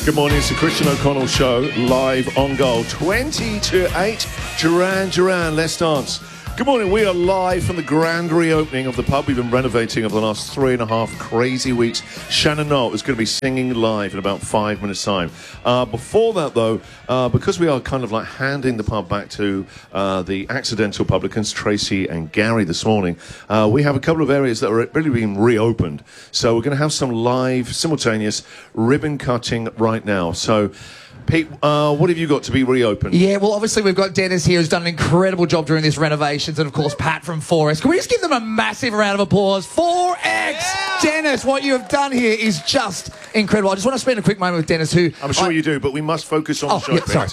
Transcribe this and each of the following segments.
Good morning, it's the Christian O'Connell Show, live on Gold. 20 to 8, Duran, let's dance. Good morning, we are live from the grand reopening of the pub we've been renovating over the last 3.5 crazy weeks. Shannon Knoll is going to be singing live in about 5 minutes' time. Before that, though, because we are kind of like handing the pub back to the accidental publicans, Tracy and Gary, this morning, we have a couple of areas that are really being reopened. So we're going to have some live, simultaneous ribbon cutting right now. So, Pete, what have you got to be reopened? Yeah, well, obviously we've got Dennis here who's done an incredible job during this renovations, and of course Pat from 4X. Can we just give them a massive round of applause? 4X! Yeah! Dennis, what you have done here is just incredible. I just want to spend a quick moment with Dennis, who... I'm sure you do, but we must focus on the show. Yeah,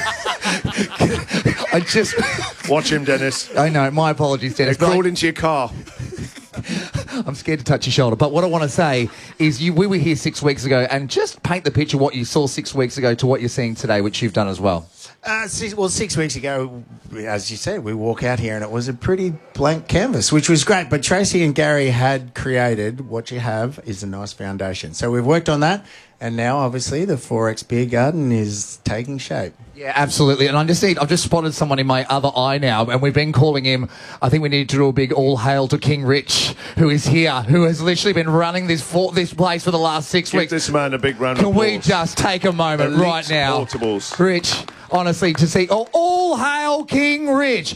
sorry. Watch him, Dennis. I know, my apologies, Dennis. They crawled into your car. I'm scared to touch your shoulder. But what I want to say is we were here 6 weeks ago, and just paint the picture what you saw 6 weeks ago to what you're seeing today, which you've done as well. 6 weeks ago, as you said, we walk out here and it was a pretty blank canvas, which was great. But Tracy and Gary had created what you have is a nice foundation. So we've worked on that, and now obviously the 4X Beer Garden is taking shape. Yeah, absolutely. And I've just spotted someone in my other eye now, and we've been calling him, I think we need to do a big all hail to King Rich, who is here, who has literally been running this place for the last 6 weeks. Give this man a big round of applause. Can we just take a moment Elite right now? Portables. Rich, honestly, to see, all hail King Rich.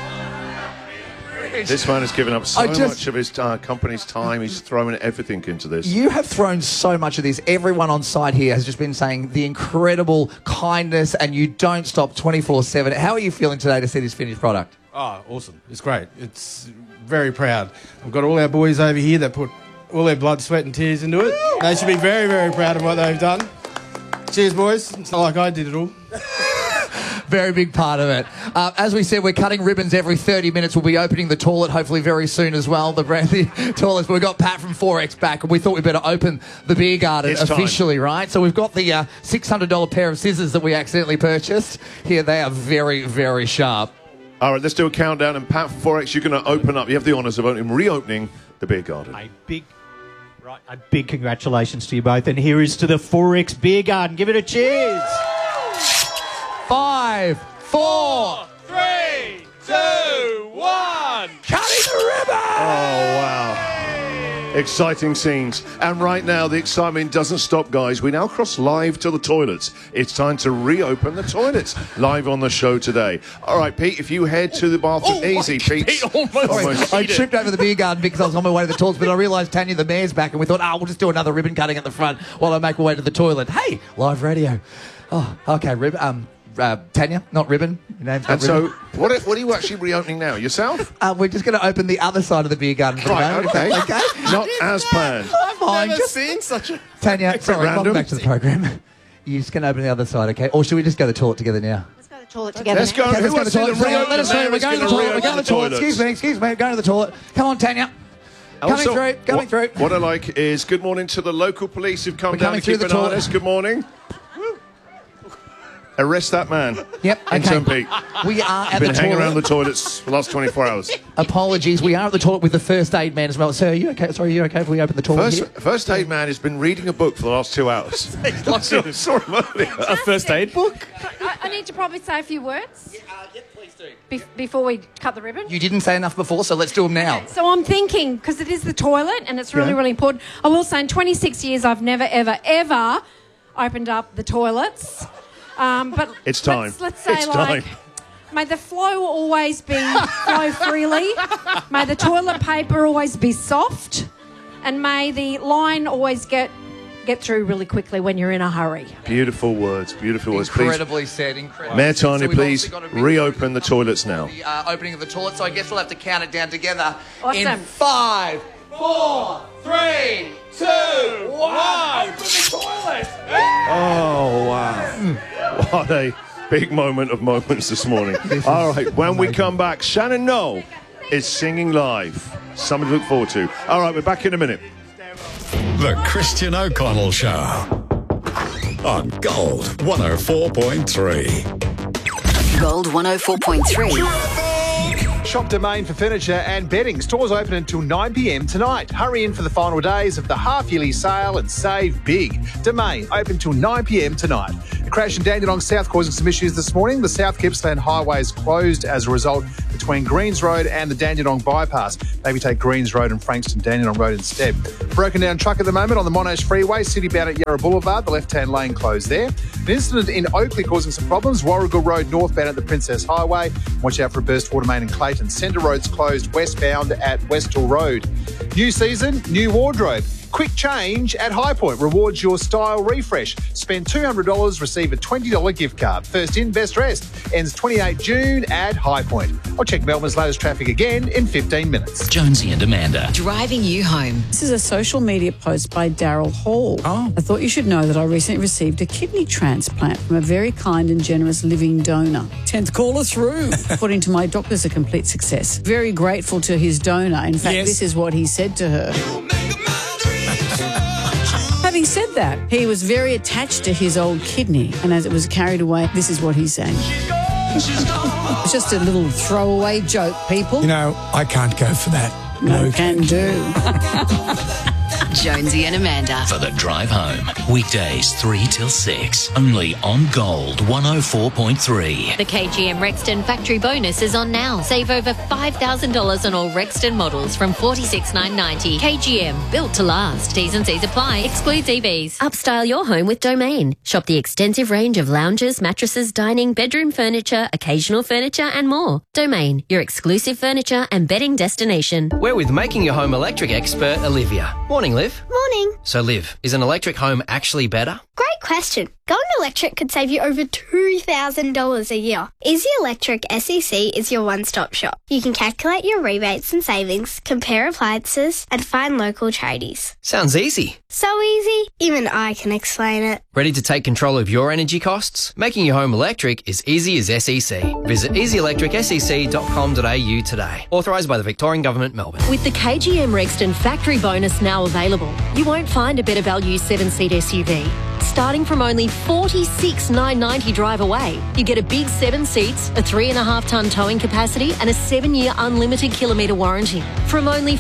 This man has given up so much of his company's time. He's throwing everything into this. You have thrown so much of this. Everyone on site here has just been saying the incredible kindness, and you don't stop 24/7. How are you feeling today to see this finished product? Oh, awesome. It's great. It's very proud. I've got all our boys over here that put all their blood, sweat and tears into it. They should be very, very proud of what they've done. Cheers, boys. It's not like I did it all. Very big part of it. As we said, we're cutting ribbons every 30 minutes. We'll be opening the toilet hopefully very soon as well, the brand new toilets. But we've got Pat from 4X back, and we thought we'd better open the beer garden officially, right? So we've got the $600 pair of scissors that we accidentally purchased. Here, they are very, very sharp. All right, let's do a countdown. And Pat from 4X, you're going to open up. You have the honours of reopening the beer garden. A big congratulations to you both. And here is to the 4X Beer Garden. Give it a cheers. 5, 4, 3, 2, 1. Cutting the ribbon! Oh, wow. Exciting scenes. And right now, the excitement doesn't stop, guys. We now cross live to the toilets. It's time to reopen the toilets live on the show today. All right, Pete, if you head to the bathroom. Easy, Pete. Almost I tripped over the beer garden because I was on my way to the toilets, but I realised Tanya, the mayor's back, and we thought, we'll just do another ribbon cutting at the front while I make my way to the toilet. Hey, live radio. Oh, okay, Tanya, not ribbon. Your name's not ribbon. So, what are you actually reopening now? Yourself? We're just going to open the other side of the beer garden for right, the moment. Okay. Not as planned. I've never seen such a... Tanya, sorry, welcome back to the program. You're just going to open the other side, okay? Or should we just go to the toilet together now? Let's go to the toilet together. Let's go. Okay, let's go to the toilet. Let us know. We're going to the toilet. We're going to the toilet. Excuse me. We're going to the toilet. Come on, Tanya. Coming through. What I like is good morning to the local police who've come down to keep an eye on us. Good morning. Arrest that man. Yep. Okay. Intern Pete. We are at the toilet. Been hanging around the toilets for the last 24 hours. Apologies. We are at the toilet with the first aid man as well. Sir, are you okay? Sorry, are you okay if we open the toilet here? First aid man has been reading a book for the last 2 hours. Sorry, a first aid book? I need to probably say a few words. Yeah, please do. Before we cut the ribbon. You didn't say enough before, so let's do them now. So I'm thinking, because it is the toilet and it's really, really important. I will say in 26 years I've never, ever, ever opened up the toilets. But it's time. Let's say may the flow always be flow freely. May the toilet paper always be soft, and may the line always get through really quickly when you're in a hurry. Beautiful words. Beautiful words. Incredibly said. Incredible. Mayor Tanya, please reopen the toilets now. The opening of the toilet. So I guess we'll have to count it down together. Awesome. In 5, 4, 3, 2, 1. Open the toilet. Oh wow. What a big moment of moments this morning. All right, when we come back, Shannon Knoll is singing live. Something to look forward to. All right, we're back in a minute. The Christian O'Connell Show on Gold 104.3. Gold 104.3. Shop Domain for furniture and bedding. Stores open until 9 p.m. tonight. Hurry in for the final days of the half-yearly sale and save big. Domain open till 9 p.m. tonight. A crash in Dandenong South causing some issues this morning. The South Gippsland Highway is closed as a result between Greens Road and the Dandenong bypass. Maybe take Greens Road and Frankston Dandenong Road instead. Broken down truck at the moment on the Monash Freeway, city-bound at Yarra Boulevard. The left-hand lane closed there. An incident in Oakley causing some problems. Warrigal Road northbound at the Princess Highway. Watch out for a burst water main in Clayton. Centre Road's closed westbound at Westall Road. New season, new wardrobe. Quick change at High Point rewards your style refresh. Spend $200, receive a $20 gift card. First in, best dressed. Ends 28 June at High Point. I'll check Melbourne's latest traffic again in 15 minutes. Jonesy and Amanda. Driving you home. This is a social media post by Daryl Hall. Oh. I thought you should know that I recently received a kidney transplant from a very kind and generous living donor. 10th caller through. According to my doctors, a complete success. Very grateful to his donor. In fact, This is what he said to her. Having said that, he was very attached to his old kidney, and as it was carried away, this is what he's saying. It's just a little throwaway joke, people. You know, I can't go for that. No can do. Jonesy and Amanda. For the drive home. Weekdays 3 till 6. Only on Gold 104.3. The KGM Rexton factory bonus is on now. Save over $5,000 on all Rexton models from $46,990. KGM, built to last. T's and C's apply. Excludes EVs. Upstyle your home with Domain. Shop the extensive range of lounges, mattresses, dining, bedroom furniture, occasional furniture and more. Domain, your exclusive furniture and bedding destination. We're with Making Your Home electric expert Olivia. Morning, Liv. Morning. So, Liv, is an electric home actually better? Great question. Going electric could save you over $2,000 a year. Easy Electric SEC is your one-stop shop. You can calculate your rebates and savings, compare appliances, and find local tradies. Sounds easy. So easy, even I can explain it. Ready to take control of your energy costs? Making your home electric is easy as SEC. Visit easyelectricsec.com.au today. Authorised by the Victorian Government, Melbourne. With the KGM Rexton factory bonus now available, you won't find a better value 7-seat SUV. Starting from only $46,990 drive away, you get a big 7 seats, a 3.5-tonne towing capacity and a 7-year unlimited kilometre warranty. From only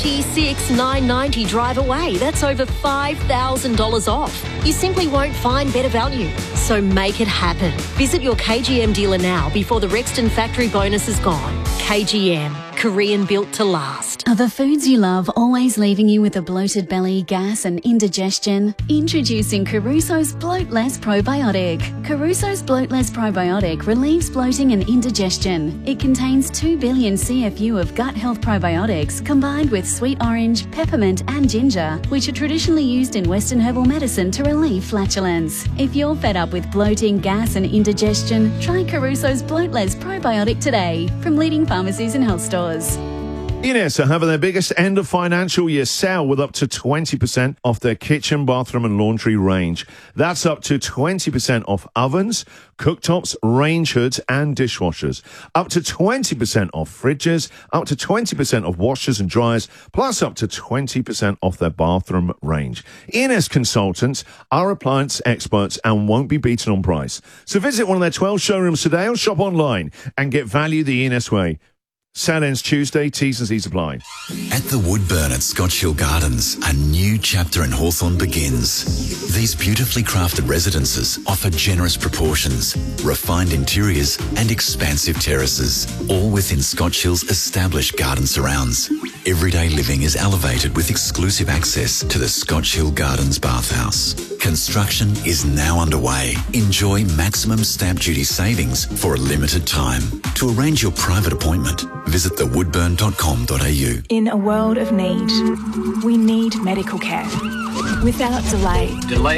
$46,990 drive away, that's over $5,000 off. You simply won't find better value. So make it happen. Visit your KGM dealer now before the Rexton factory bonus is gone. KGM, Korean built to last. Are the foods you love always leaving you with a bloated belly, gas and indigestion? Introducing Caruso's Bloatless Probiotic. Caruso's Bloatless Probiotic relieves bloating and indigestion. It contains 2 billion CFU of gut health probiotics combined with sweet orange, peppermint and ginger, which are traditionally used in Western herbal medicine to relieve flatulence. If you're fed up with bloating, gas and indigestion, try Caruso's Bloatless Probiotic today from leading pharmacies and health stores. Ines are having their biggest end of financial year sale with up to 20% off their kitchen, bathroom and laundry range. That's up to 20% off ovens, cooktops, range hoods and dishwashers. Up to 20% off fridges, up to 20% off washers and dryers, plus up to 20% off their bathroom range. Ines consultants are appliance experts and won't be beaten on price. So visit one of their 12 showrooms today or shop online and get value the Ines way. Sale ends Tuesday, T's and C's apply. At the Woodburn at Scotch Hill Gardens, a new chapter in Hawthorne begins. These beautifully crafted residences offer generous proportions, refined interiors and expansive terraces, all within Scotch Hill's established garden surrounds. Everyday living is elevated with exclusive access to the Scotch Hill Gardens bathhouse. Construction is now underway. Enjoy maximum stamp duty savings for a limited time. To arrange your private appointment, visit thewoodburn.com.au. In a world of need, we need medical care. Without delay.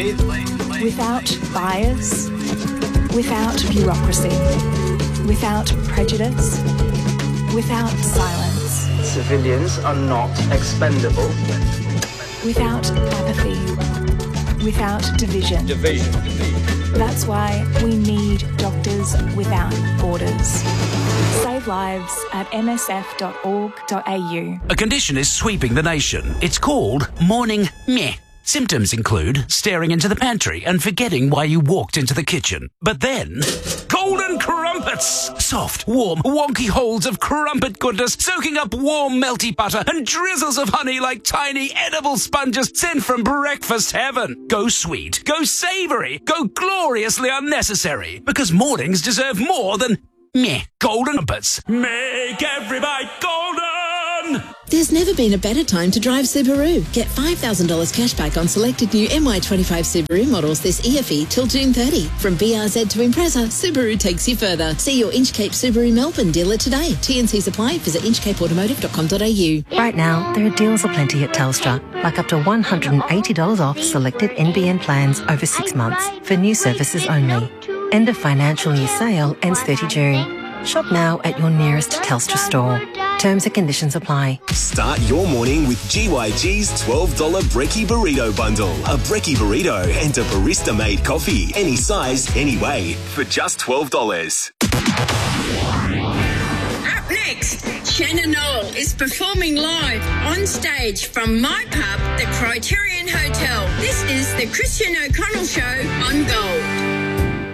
Without bias. Without bureaucracy. Without prejudice. Without silence. Civilians are not expendable. Without apathy. Without division. That's why we need Doctors Without Borders. Save lives at msf.org.au. A condition is sweeping the nation. It's called morning meh. Symptoms include staring into the pantry and forgetting why you walked into the kitchen. But then, Golden Crumpets crumpets. Soft, warm, wonky holes of crumpet goodness, soaking up warm, melty butter and drizzles of honey like tiny edible sponges sent from breakfast heaven. Go sweet, go savoury, go gloriously unnecessary, because mornings deserve more than meh golden crumpets. Make every bite golden! There's never been a better time to drive Subaru. Get $5,000 cash back on selected new MY25 Subaru models this EFE till June 30. From BRZ to Impreza, Subaru takes you further. See your Inchcape Subaru Melbourne dealer today. TNCs apply. Visit inchcapeautomotive.com.au. Right now, there are deals aplenty at Telstra, like up to $180 off selected NBN plans over 6 months for new services only. End of financial year sale ends 30 June. Shop now at your nearest Telstra store. Terms and conditions apply. Start your morning with GYG's $12 Brekkie Burrito Bundle. A Brekkie Burrito and a barista-made coffee. Any size, any way. For just $12. Up next, Shannon Knoll is performing live on stage from my pub, the Criterion Hotel. This is the Christian O'Connell Show on Gold.